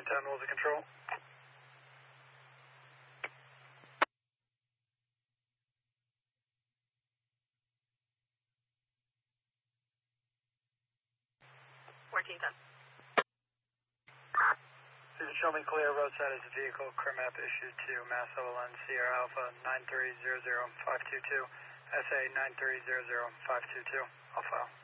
10 was a control. Show me clear, roadside is a vehicle, crew map issued to Mass OLN Sierra Alpha 9300522, SA 9300522, I'll file.